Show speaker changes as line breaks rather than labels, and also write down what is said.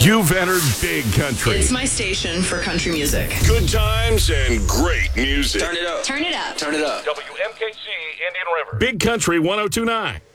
You've entered Big Country.
It's my station for country music.
Good times and great music.
Turn it up. Turn it up.
Turn it up.
WMKC Indian River.
Big Country 1029.